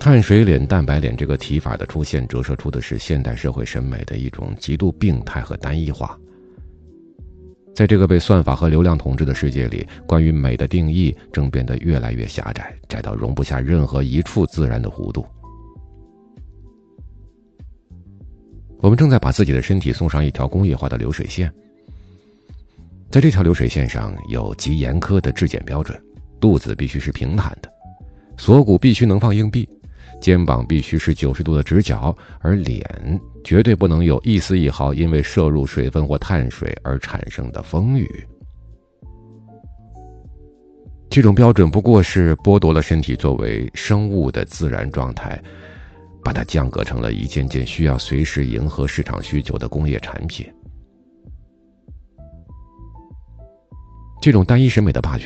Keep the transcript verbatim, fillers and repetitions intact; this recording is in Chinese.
碳水脸、蛋白脸这个提法的出现，折射出的是现代社会审美的一种极度病态和单一化。在这个被算法和流量统治的世界里，关于美的定义正变得越来越狭窄，窄到容不下任何一处自然的弧度。我们正在把自己的身体送上一条工业化的流水线，在这条流水线上有极严苛的质检标准，肚子必须是平坦的，锁骨必须能放硬币，肩膀必须是九十度的直角，而脸绝对不能有一丝一毫因为摄入水分或碳水而产生的丰腴。这种标准不过是剥夺了身体作为生物的自然状态，把它降格成了一件件需要随时迎合市场需求的工业产品。这种单一审美的霸权